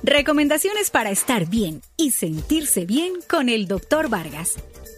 Recomendaciones para estar bien y sentirse bien con el Dr. Vargas.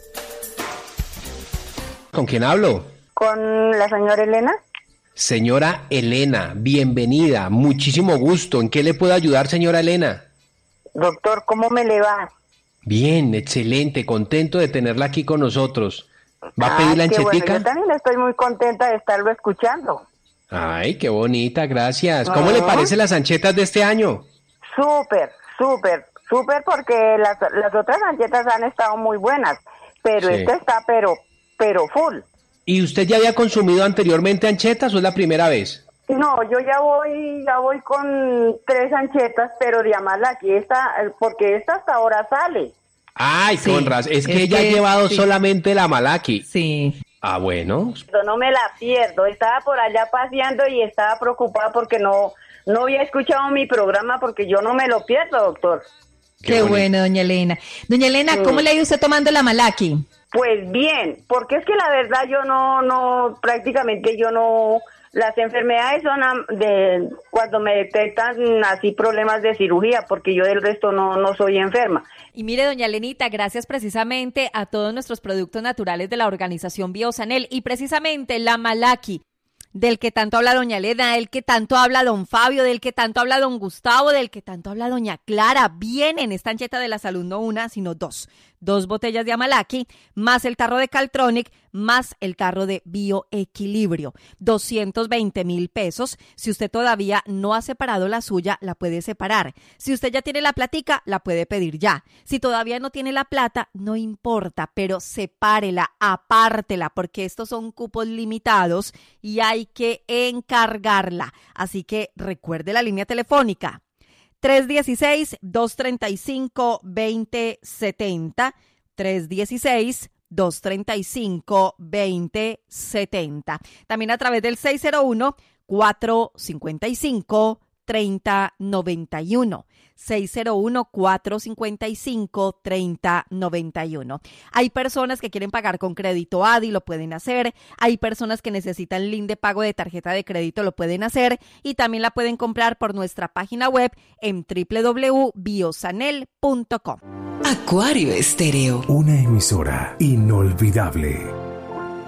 ¿Con quién hablo? Con la señora Elena. Señora Elena, bienvenida, muchísimo gusto. ¿En qué le puedo ayudar, señora Elena? Doctor, ¿cómo me le va? Bien, excelente, contento de tenerla aquí con nosotros. ¿Va a pedir la anchetica? Bueno, yo también estoy muy contenta de estarlo escuchando. Ay, qué bonita, gracias. ¿Cómo le parecen las anchetas de este año? Súper porque las otras anchetas han estado muy buenas, pero Sí. esta está pero full. ¿Y usted ya había consumido anteriormente anchetas o es la primera vez? No, yo ya voy con 3 anchetas, pero de Amalaki, porque esta hasta ahora sale. Ay, Sí, con razón, es que es ella ha que llevado sí. solamente la Malaki. Sí. Ah, bueno. Yo no me la pierdo, estaba por allá paseando y estaba preocupada porque no había escuchado mi programa porque yo no me lo pierdo, doctor. Qué bueno, doña Elena. Doña Elena, ¿cómo le ha ido usted tomando la Malaki? Pues bien, porque es que la verdad prácticamente yo no, las enfermedades son de cuando me detectan así problemas de cirugía, porque yo del resto no soy enferma. Y mire, doña Elenita, gracias precisamente a todos nuestros productos naturales de la organización Biosanel y precisamente la Malaki, del que tanto habla doña Elena, del que tanto habla don Fabio, del que tanto habla don Gustavo, del que tanto habla doña Clara, viene en esta ancheta de la salud no una, sino 2 botellas de Amalaki, más el tarro de Caltronic, más el tarro de Bioequilibrio, 220,000 pesos. Si usted todavía no ha separado la suya, la puede separar. Si usted ya tiene la platica, la puede pedir ya. Si todavía no tiene la plata, no importa, pero sepárela, apártela, porque estos son cupos limitados y hay que encargarla. Así que recuerde la línea telefónica. 316-235-2070, 316-235-2070. También a través del 601-455-3091. 601-455-3091. Hay personas que quieren pagar con crédito ADI, lo pueden hacer. Hay personas que necesitan link de pago de tarjeta de crédito, lo pueden hacer. Y también la pueden comprar por nuestra página web en www.biosanel.com. Acuario Estéreo. Una emisora inolvidable.